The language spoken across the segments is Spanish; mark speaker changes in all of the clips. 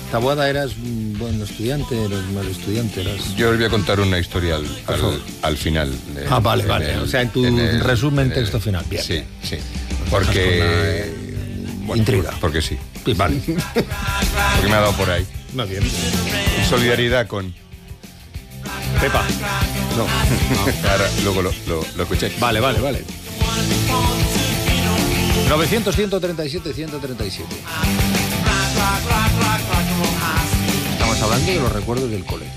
Speaker 1: Taboada, ¿eras buen estudiante, eras mal estudiante?
Speaker 2: Yo les voy a contar una historia al final.
Speaker 1: Vale. O sea, en tu resumen, texto final. Bien.
Speaker 2: Sí. Porque...
Speaker 1: intriga.
Speaker 2: Porque sí.
Speaker 1: Vale.
Speaker 2: Porque me ha dado por ahí.
Speaker 1: Muy bien.
Speaker 2: En solidaridad con...
Speaker 1: Pepa.
Speaker 2: No. Ahora, luego lo escuché.
Speaker 1: Vale. 900, 137, 137. Estamos hablando de los recuerdos del colegio.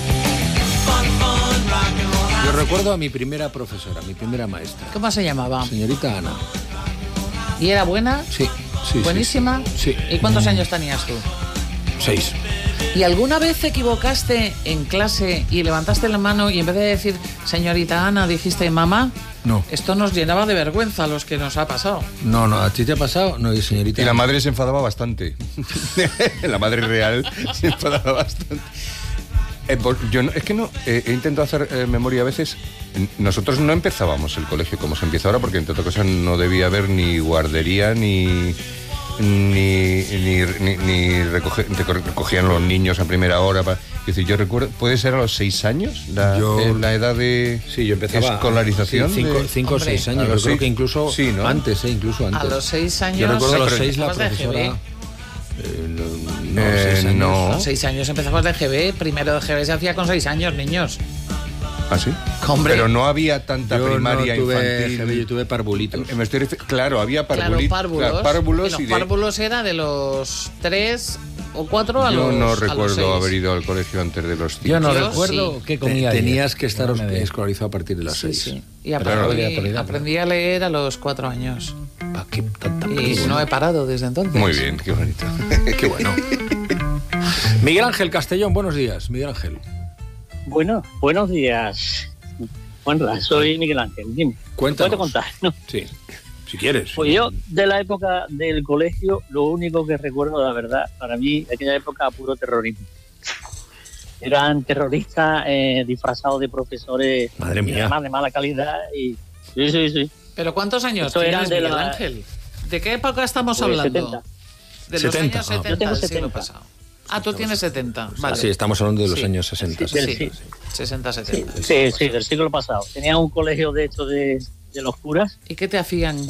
Speaker 1: Yo recuerdo a mi primera profesora, mi primera maestra.
Speaker 3: ¿Cómo se llamaba?
Speaker 1: Señorita Ana.
Speaker 3: ¿Y era buena?
Speaker 1: Sí.
Speaker 3: ¿Buenísima?
Speaker 1: Sí.
Speaker 3: ¿Y cuántos años tenías tú?
Speaker 1: 6.
Speaker 3: ¿Y alguna vez te equivocaste en clase y levantaste la mano y en vez de decir señorita Ana dijiste mamá?
Speaker 1: No.
Speaker 3: Esto nos llenaba de vergüenza a los que nos ha pasado.
Speaker 1: No, ¿a ti te ha pasado? No, y señorita.
Speaker 2: Y la madre se enfadaba bastante. La madre real se enfadaba bastante. Yo es que no he intentado hacer memoria a veces. Nosotros no empezábamos el colegio como se empieza ahora, porque entre otras cosas no debía haber ni guardería ni recogían los niños a primera hora. Es decir, yo recuerdo, ¿puede ser a los 6 años la edad de
Speaker 1: yo empezaba
Speaker 2: escolarización?
Speaker 1: 5 o 6 años. Yo creo que incluso
Speaker 2: ¿no?
Speaker 1: antes, incluso antes.
Speaker 3: A los 6 años.
Speaker 1: Yo recuerdo a los 6 la
Speaker 3: empezabas de
Speaker 1: profesora.
Speaker 3: GB.
Speaker 1: No.
Speaker 3: A los 6 años empezabas de GB. Primero de GB se hacía con 6 años, niños.
Speaker 2: ¿Ah, sí?
Speaker 3: Hombre.
Speaker 2: Pero no había tanta primaria infantil.
Speaker 1: Yo tuve parvulitos.
Speaker 2: Claro, había parvulitos.
Speaker 3: Párvulos. Los párvulos era de los 3 o 4 a los 6.
Speaker 2: Yo no recuerdo haber ido al colegio antes de los 5.
Speaker 1: Yo no recuerdo qué comía. Tenías que estar escolarizado a partir de las 6.
Speaker 3: Sí. Y aprendí a leer a los 4 años. Y no he parado desde entonces.
Speaker 2: Muy bien, qué bonito.
Speaker 1: Qué bueno. Miguel Ángel Castellón, buenos días. Miguel Ángel.
Speaker 4: Bueno, buenos días. Juanra, soy Miguel Ángel. Dime.
Speaker 1: Cuéntanos.
Speaker 4: ¿Puedo contar? ¿No?
Speaker 1: Sí, si quieres.
Speaker 4: Pues yo, de la época del colegio, lo único que recuerdo, la verdad, para mí, aquella época, puro terrorismo. Eran terroristas disfrazados de profesores.
Speaker 1: Madre mía.
Speaker 4: Además de mala calidad. Y sí.
Speaker 3: ¿Pero cuántos años
Speaker 4: Esto
Speaker 3: tienes,
Speaker 4: de
Speaker 3: Miguel Ángel? ¿De qué época estamos
Speaker 4: pues
Speaker 3: hablando?
Speaker 4: 70.
Speaker 3: De los años 70
Speaker 4: Yo tengo
Speaker 3: del siglo
Speaker 4: 70.
Speaker 3: pasado. Tú tienes 70. Vale.
Speaker 1: Sí, estamos hablando de los años 60.
Speaker 4: Sí.
Speaker 3: 60, 70.
Speaker 4: Sí, del siglo pasado. Tenía un colegio, de hecho, de los curas.
Speaker 3: ¿Y qué te hacían?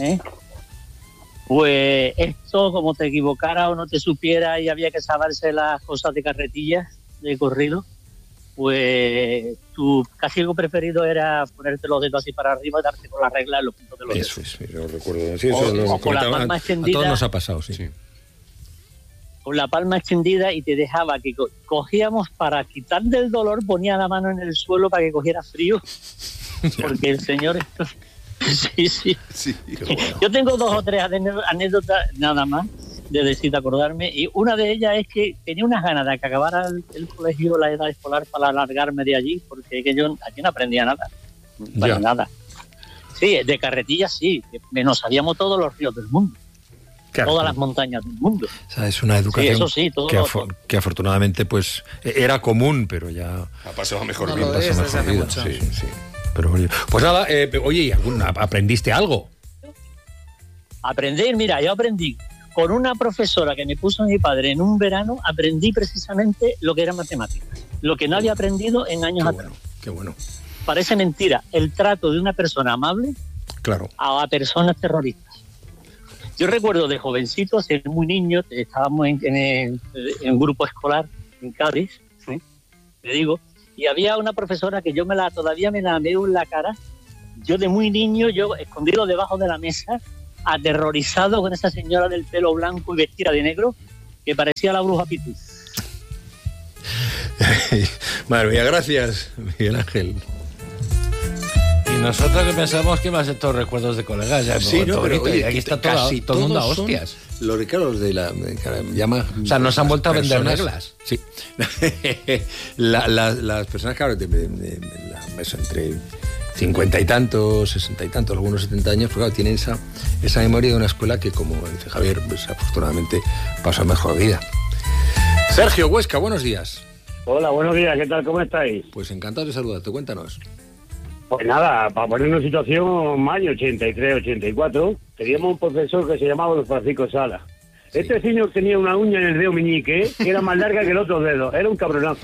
Speaker 4: Pues esto, como te equivocara o no te supiera y había que saberse las cosas de carretillas, de corrido, pues tu castigo preferido era ponerte los dedos así para arriba y darte con la regla en los puntos de los dedos.
Speaker 1: Eso es, yo recuerdo. Sí, eso
Speaker 4: o con la palma extendida.
Speaker 1: A todos nos ha pasado, sí.
Speaker 4: Con la palma extendida y te dejaba que cogíamos para quitar del dolor, ponía la mano en el suelo para que cogiera frío, porque el señor... Sí.
Speaker 1: Bueno.
Speaker 4: Yo tengo 2 o 3 anécdotas nada más de acordarme, y una de ellas es que tenía unas ganas de que acabara el colegio, la edad escolar, para alargarme de allí, porque que yo aquí no aprendía nada, para nada. Sí, de carretillas sí, nos sabíamos todos los ríos del mundo. Claro, todas las montañas del mundo.
Speaker 1: O sea, es una educación
Speaker 4: eso sí,
Speaker 1: que afortunadamente pues era común, pero ya
Speaker 2: ha pasado mejor
Speaker 3: vida.
Speaker 1: Sí. Pero, pues nada, oye, ¿aprendiste algo?
Speaker 4: Aprender, mira, yo aprendí con una profesora que me puso mi padre en un verano, aprendí precisamente lo que era matemáticas, lo que no había aprendido en años atrás.
Speaker 1: Qué bueno.
Speaker 4: Parece mentira, el trato de una persona amable a personas terroristas. Yo recuerdo de jovencito, ser muy niño, estábamos en grupo escolar en Cádiz, ¿sí? Te digo, y había una profesora que todavía me la veo en la cara. Yo de muy niño, escondido debajo de la mesa, aterrorizado con esa señora del pelo blanco y vestida de negro, que parecía la bruja Pitu.
Speaker 1: Madre mía, gracias, Miguel Ángel.
Speaker 5: Y nosotros que pensamos que iban a ser todos recuerdos de colegas. Ya,
Speaker 1: sí, no, pero oye,
Speaker 5: aquí está todo el mundo a hostias.
Speaker 1: Los de la llama...
Speaker 5: O sea, nos han vuelto a vender reglas.
Speaker 1: Sí. las personas, claro, entre 50 y tantos, 60 y tantos, algunos 70 años, pues claro, tienen esa memoria de una escuela que, como dice Javier, pues afortunadamente pasó mejor vida. Sergio Huesca, buenos días.
Speaker 6: Hola, buenos días, ¿qué tal? ¿Cómo estáis?
Speaker 1: Pues encantado de saludarte, cuéntanos.
Speaker 6: Pues nada, para ponernos en situación, año 83, 84, teníamos un profesor que se llamaba don Francisco Sala. Sí. Este señor tenía una uña en el dedo meñique que era más larga que el otro dedo. Era un cabronazo.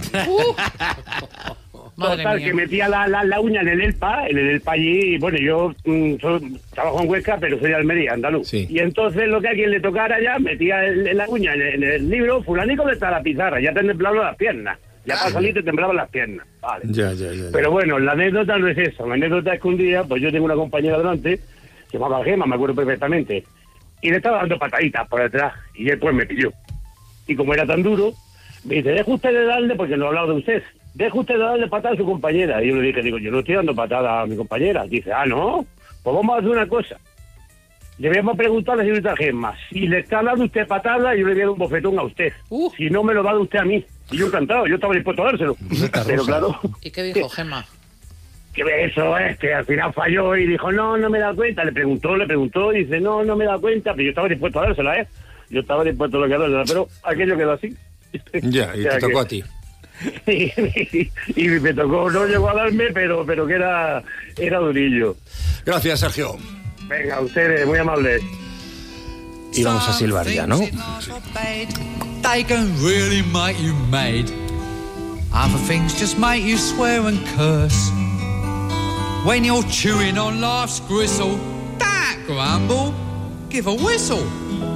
Speaker 6: Total, que metía la uña en el ELPA allí. Bueno, yo trabajo en Huesca, pero soy de Almería, andaluz. Sí. Y entonces lo que a quien le tocara ya, metía la uña en el libro, fulanico está la pizarra, ya te temblaba las piernas. Ya para salir te temblaban las piernas. Vale. Ya. Pero bueno, la anécdota no es eso. La anécdota es que un día, pues yo tengo una compañera delante, se llamaba Gema, me acuerdo perfectamente, y le estaba dando pataditas por detrás, y él pues me pilló. Y como era tan duro, me dice, deja usted de darle, porque no he hablado de usted, deja usted de darle patada a su compañera. Y yo le dije, yo no estoy dando patada a mi compañera. Dice, no, pues vamos a hacer una cosa. Le voy a preguntar a la señorita Gemma, si le está dando usted patada, yo le voy a dar un bofetón a usted. Si no, me lo va a dar usted a mí. Y yo encantado, yo estaba dispuesto a dárselo. Pero claro...
Speaker 3: ¿Y qué dijo Gemma?
Speaker 6: Que eso es, que al final falló y dijo, no me da cuenta. Le preguntó, y dice, no me da cuenta. Pero yo estaba dispuesto a dársela, Yo estaba dispuesto a dársela, pero aquello quedó así.
Speaker 1: Ya, y te tocó a ti.
Speaker 6: Y me tocó, no llegó a darme, pero que era durillo.
Speaker 1: Gracias, Sergio.
Speaker 6: Venga, ustedes, muy amables.
Speaker 1: Y vamos a silbar ya, ¿no? Sí.
Speaker 7: They can really make you mad. Other things just make you swear and curse. When you're chewing on life's gristle, don't grumble, give a whistle.